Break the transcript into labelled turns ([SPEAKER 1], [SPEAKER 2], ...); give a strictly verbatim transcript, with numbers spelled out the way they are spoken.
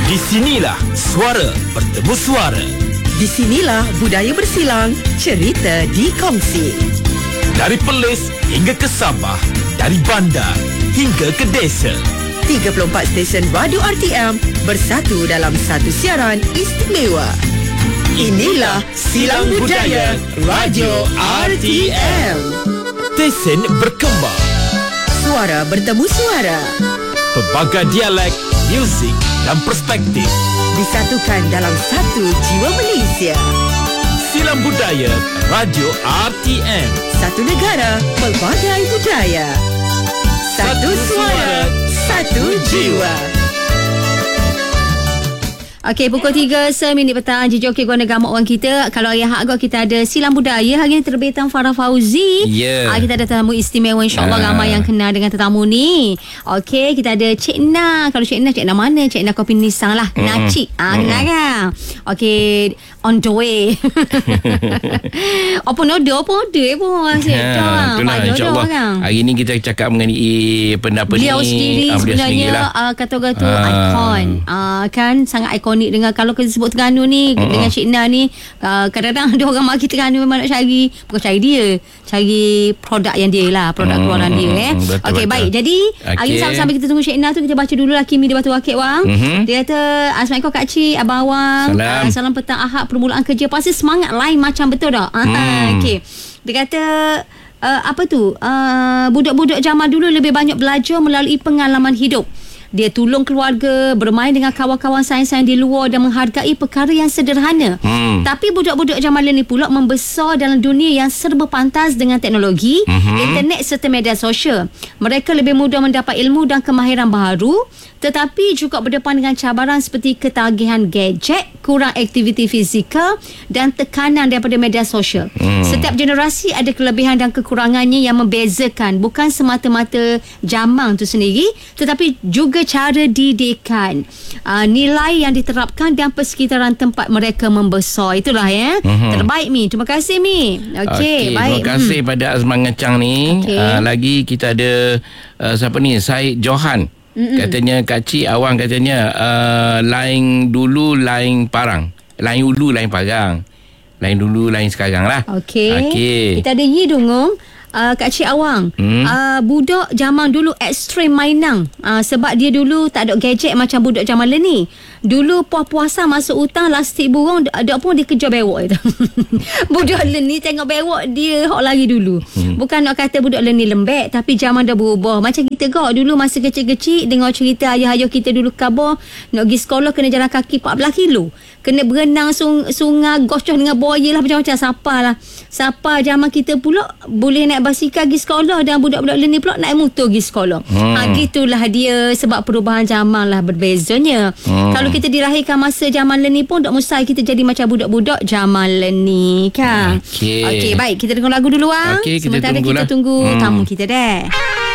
[SPEAKER 1] Di sinilah suara bertemu suara.
[SPEAKER 2] Di sinilah budaya bersilang, cerita dikongsi.
[SPEAKER 1] Dari Perlis hingga ke Sabah, dari bandar hingga ke desa.
[SPEAKER 2] tiga puluh empat stesen radio R T M bersatu dalam satu siaran istimewa. Inilah Silang Budaya Radio R T M.
[SPEAKER 1] Stesen berkembang.
[SPEAKER 2] Suara bertemu suara.
[SPEAKER 1] Pelbagai dialek, muzik dan perspektif
[SPEAKER 2] Disatukan dalam satu jiwa Malaysia.
[SPEAKER 1] Silang Budaya Radio R T M.
[SPEAKER 2] Satu negara, pelbagai budaya. Satu suara, satu jiwa. Okey, pukul tiga seminit petang. Jejok guna gamak orang kita. Kalau ayah hak kita ada Silang Budaya. Hari ini terbitan Farah Fauzi.
[SPEAKER 3] Ya.
[SPEAKER 2] Yeah. Kita ada tetamu istimewa, insyaAllah uh. ramai yang kenal dengan tetamu ni. Okey, kita ada Cik Na. Kalau Cik Na, Cik Na mana? Cik Na Kopi Nisang lah. Mm-hmm. Nacik. Ah, kenal kan? Okey, on the way. Apa nodo? Apa order pun? Cik
[SPEAKER 3] Ha, itulah insyaAllah kan? Hari ni kita cakap mengenai pendapat
[SPEAKER 2] beliau
[SPEAKER 3] ni.
[SPEAKER 2] sendiri
[SPEAKER 3] ah, beliau
[SPEAKER 2] sebenarnya
[SPEAKER 3] sendiri lah.
[SPEAKER 2] uh, kata-kata
[SPEAKER 3] Ah.
[SPEAKER 2] ikon. Uh, kan sangat ikonik dengan kalau kita sebut Terengganu ni uh-uh. dengan Cik Na ni uh, kadang-kadang ada orang maki Terengganu memang nak cari, bukan cari dia, cari produk yang dia lah, produk hmm, keluaran dia eh. Okey, baik. Jadi okay. hari ni sambil kita tunggu Cik Na tu, kita baca dulu lah Kimi di Batu Wakil wang. Uh-huh. Dia kata, Assalamualaikum Kak Cik, Abang Awang.
[SPEAKER 3] Salam.
[SPEAKER 2] Uh, salam petang Ahad, permulaan kerja pasti semangat lain macam betul dah. Uh, hmm. Okey. Dia kata uh, apa tu? Uh, budak-budak zaman dulu lebih banyak belajar melalui pengalaman hidup. Dia tolong keluarga, bermain dengan kawan-kawan sains-sains di luar dan menghargai perkara yang sederhana. Hmm. Tapi budak-budak zaman ni pula membesar dalam dunia yang serba pantas dengan teknologi, hmm. internet serta media sosial. Mereka lebih mudah mendapat ilmu dan kemahiran baharu, tetapi juga berdepan dengan cabaran seperti ketagihan gadget, kurang aktiviti fizikal dan tekanan daripada media sosial. Hmm. Setiap generasi ada kelebihan dan kekurangannya yang membezakan, bukan semata-mata zaman tu sendiri, tetapi juga cara didikan, uh, nilai yang diterapkan dan persekitaran tempat mereka membesar. Itulah ya. Uh-huh. Terbaik Mi. Terima kasih Mi. Okey, okay, baik.
[SPEAKER 3] Terima kasih hmm. pada Azman Ngecang ni. Okay. Uh, lagi kita ada uh, siapa ni? Syed Johan. Mm-mm. Katanya Kak Cik Awang katanya uh, lain dulu lain parang. Lain dulu lain parang. Lain dulu lain sekarang lah.
[SPEAKER 2] Okey.
[SPEAKER 3] Okay.
[SPEAKER 2] Kita ada Yi Dungong. Uh, Kak Cik Awang, hmm. uh, budak zaman dulu ekstrim mainang, uh, sebab dia dulu tak ada gadget macam budak zaman ni. Dulu puas-puasan masuk hutang lastik burung, ada pun dia kejar bewok itu. Budak ni tengok bewok dia hok lari dulu. Hmm. Bukan nak kata budak ni lembek, tapi zaman dah berubah. Macam kita gak dulu masa kecil-kecil dengar cerita ayah-ayah kita dulu khabar nak pergi sekolah kena jalan kaki empat belas kilo. Kena berenang sung, sungai, gocoh dengan buaya lah, macam-macam. Siapa lah. Siapa zaman kita pula boleh naik basikal pergi sekolah dan budak-budak ni pula naik motor pergi sekolah. Hmm. Ha, gitulah dia, sebab perubahan zaman lah berbezanya. Hmm. Kalau kita dilahirkan masa zaman ni pun tak mustahil kita jadi macam budak-budak zaman ni kan. Okey. Okey, baik. Kita dengar lagu dulu ah.
[SPEAKER 3] Okey, kita
[SPEAKER 2] sementara
[SPEAKER 3] tunggulah.
[SPEAKER 2] kita tunggu
[SPEAKER 3] hmm.
[SPEAKER 2] tamu kita deh.